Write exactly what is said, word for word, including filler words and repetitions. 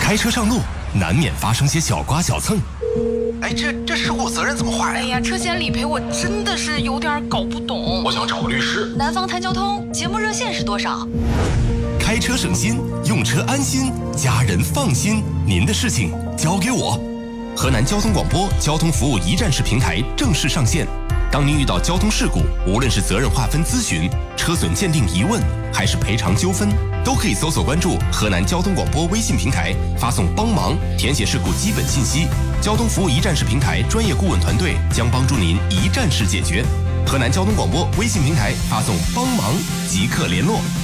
开车上路难免发生些小刮小蹭。 哎，这这事故责任怎么划呀？ 哎呀，车险理赔我真的是有点搞不懂。 我想找个律师。 南方谈交通节目热线是多少？ 开车省心，用车安心，家人放心，您的事情交给我。河南交通广播交通服务一站式平台正式上线。当您遇到交通事故，无论是责任划分咨询、车损鉴定疑问，还是赔偿纠纷，都可以搜索关注河南交通广播微信平台，发送帮忙，填写事故基本信息。交通服务一站式平台专业顾问团队将帮助您一站式解决。河南交通广播微信平台发送帮忙即刻联络。